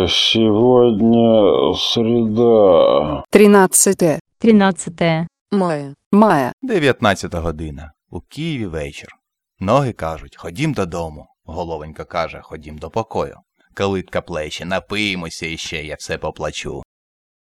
Сегодня среда. 13 мая. 19 година. У Києві вечір. Ноги кажуть, ходім додому. Головонька каже, ходім до покою. Калитка плече, напиємося іще, я все поплачу.